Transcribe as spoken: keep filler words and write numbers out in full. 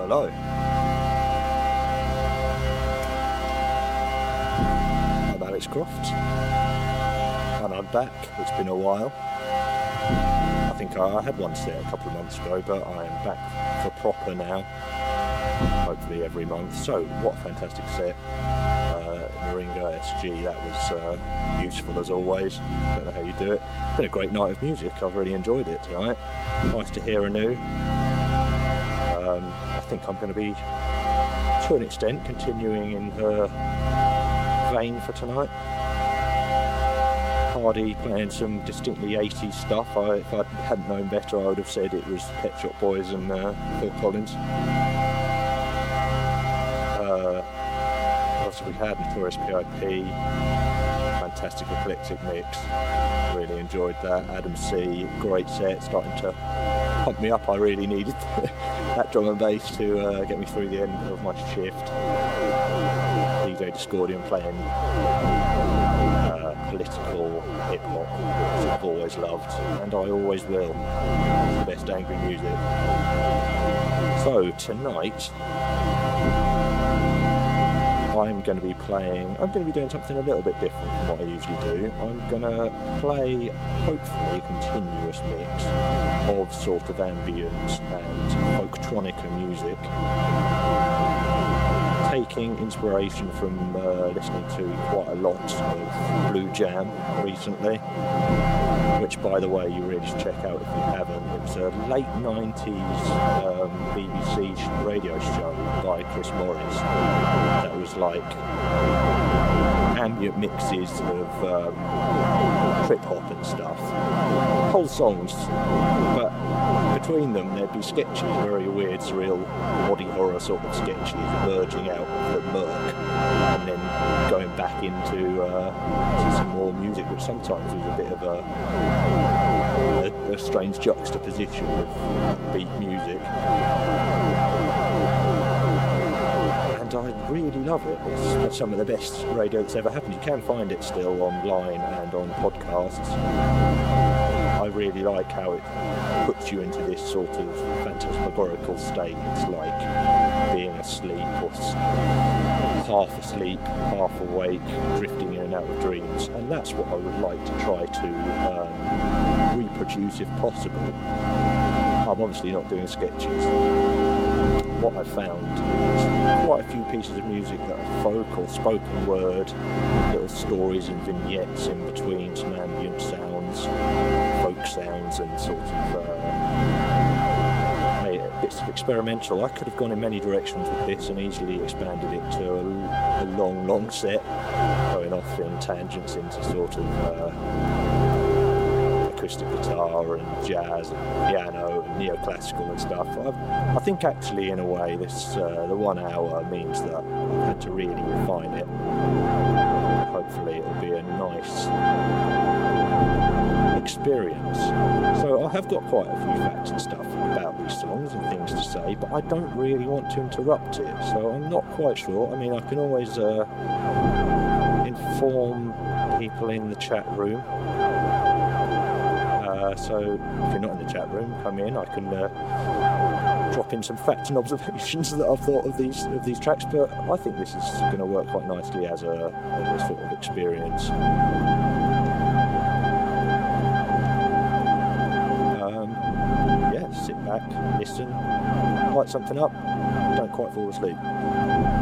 Hello. I'm Alex Croft, and I'm back. It's been a while. I think I, I had one set a couple of months ago, but I am back for proper now, hopefully every month. So, what a fantastic set. Uh, Moringa S G, that was uh, useful as always. Don't know how you do it. It's been a great night of music. I've really enjoyed it tonight. Nice to hear anew. Um, I think I'm going to be, to an extent, continuing in her vein for tonight. Hardy playing some distinctly eighties stuff. I, if I hadn't known better, I would have said it was Pet Shop Boys and uh, Phil Collins. Uh, what else have we had? Notorious P I P. Fantastic eclectic mix. Really enjoyed that. Adam C. Great set. Starting to pump me up. I really needed that drum and bass to uh, get me through the end of my shift. D J Discordian playing uh, political hip hop, which I've always loved, and I always will. It's the best angry music. So tonight, I'm going to be playing, I'm going to be doing something a little bit different from what I usually do. I'm going to play, hopefully, a continuous mix of sort of ambient and folktronica music, taking inspiration from uh, listening to quite a lot of Blue Jam recently, which, by the way, you really should check out if you haven't. It was a late nineties um, B B C radio show by Chris Morris that was like ambient mixes of um, trip hop and stuff, whole songs, but between them there'd be sketches, very weird, surreal body horror sort of sketches emerging out of the murk and then going back into uh, some more music, which sometimes was a bit of a, a, a strange juxtaposition of upbeat music. And I really love it. It's some of the best radio that's ever happened. You can find it still online and on podcasts. I really like how it puts you into this sort of phantasmagorical state. It's like being asleep or half asleep, half awake, drifting in and out of dreams. And that's what I would like to try to um, reproduce if possible. I'm obviously not doing sketches. What I've found is quite a few pieces of music that are folk or spoken word, little stories and vignettes in between, some ambient sounds, folk sounds, and sort of uh, bits of experimental. I could have gone in many directions with this and easily expanded it to a, a long, long set, going off in tangents into sort of uh, acoustic guitar and jazz and piano and neoclassical and stuff. I've, I think actually in a way this uh, the one hour means that I've had to really refine it. Hopefully it'll be a nice experience. So I have got quite a few facts and stuff about these songs and things to say, but I don't really want to interrupt it, so I'm not quite sure. I mean, I can always uh, inform people in the chat room. Uh, so if you're not in the chat room, come in. I can uh, drop in some facts and observations that I've thought of these of these tracks. But I think this is going to work quite nicely as a, as a sort of experience. Um, yeah, sit back, listen, light something up, don't quite fall asleep.